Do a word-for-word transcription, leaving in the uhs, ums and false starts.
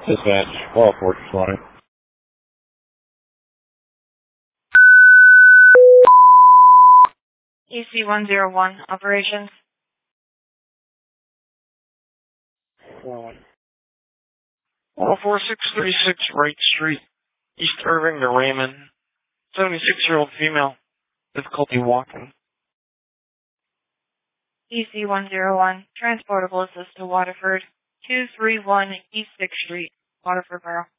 Dispatch, call four twenty. E C one zero one, operations. One. one four six three six Wright Street, East Irving to Raymond. seventy-six-year-old female, difficulty walking. E C one zero one, transportable assist to Waterford, two three one East sixth Street, Waterford Borough.